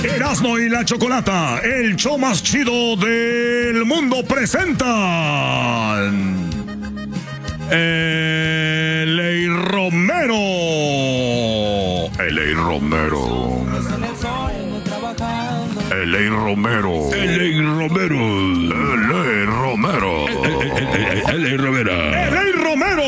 Erasmo y la Chocolata, el show más chido del mundo, presentan L.A. Romero. L.A. Romero. L.A. Romero. L.A. Romero. L.A. Romero. L.A. Romero. L.A. Romero.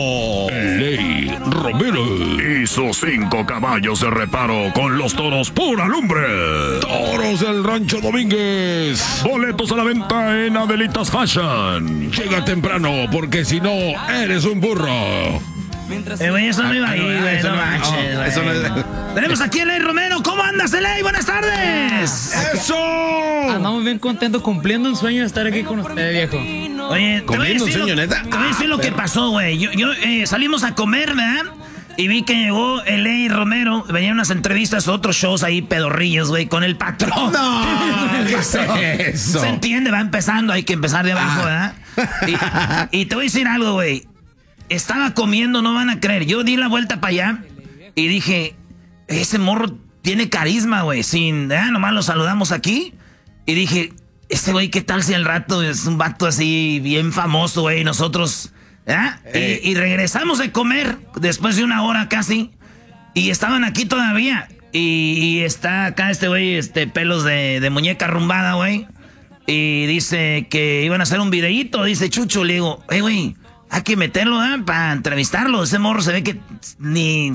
L.A. Romero. Y sus 5 caballos de reparo con los toros pura lumbre. Toros del Rancho Domínguez. Boletos a la venta en Adelitas Fashion. Llega temprano porque si no, eres un burro. Güey, eso no iba ahí, güey, no manches, güey. Tenemos aquí a L.A. Romero. ¿Cómo andas, L.A.? Buenas tardes. ¡Eso! Andamos bien contentos, cumpliendo un sueño de estar aquí con usted, viejo. Oye, ¿Cumpliendo un sueño, neta? Te voy a decir lo que pasó, güey. Yo salimos a comer, ¿verdad? Y vi que llegó L.A. Romero. Venían unas entrevistas, otros shows ahí, pedorrillos, güey, con el patrón. No, ¿qué es eso? Se entiende, va empezando, hay que empezar de abajo, ¿verdad? Y te voy a decir algo, güey. Estaba comiendo, no van a creer. Yo di la vuelta para allá y dije, ese morro tiene carisma, güey. Nomás lo saludamos aquí. Y dije, este güey, ¿qué tal si al rato es un vato así bien famoso, güey? Nosotros, y regresamos de comer después de 1 hora casi. Y estaban aquí todavía. Y está acá este güey, pelos de muñeca arrumbada, güey. Y dice que iban a hacer un videíto. Dice Chucho, le digo, güey, hay que meterlo, para entrevistarlo. Ese morro se ve que ni...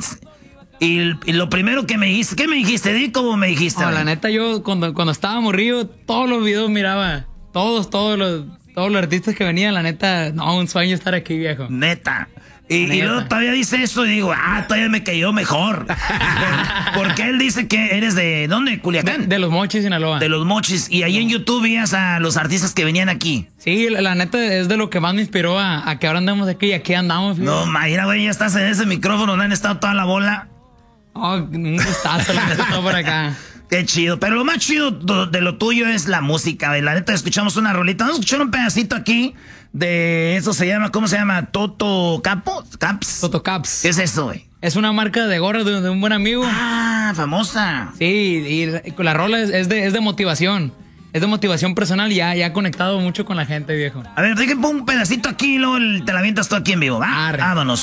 Y lo primero que me dijiste, ¿qué me dijiste? Di cómo me dijiste. No, la neta, yo cuando estaba morrido, todos los videos miraba. Todos los artistas que venían, la neta, no, un sueño estar aquí, viejo. Neta. Y luego todavía dice eso y digo, todavía me cayó mejor. Porque él dice que eres de, ¿dónde? ¿Culiacán? De Los Mochis, Sinaloa. De Los Mochis. Y ahí en YouTube veías a los artistas que venían aquí. Sí, la neta es de lo que más me inspiró a que ahora andamos aquí y aquí andamos. No, mira, güey, ya estás en ese micrófono, no han estado toda la bola. Oh, un gustazo, la neta, todo por acá. Qué chido, pero lo más chido de lo tuyo es la música, güey. La neta, escuchamos una rolita. Vamos a escuchar un pedacito aquí de eso se llama, ¿cómo se llama? Toto Caps. Toto Caps. ¿Qué es eso, güey? Es una marca de gorras de un buen amigo. Famosa. Sí, y la rola es de motivación. Es de motivación personal y ya ha conectado mucho con la gente, viejo. A ver, déjame poner un pedacito aquí y luego te la avientas tú aquí en vivo, ¿va? Arre. Vámonos.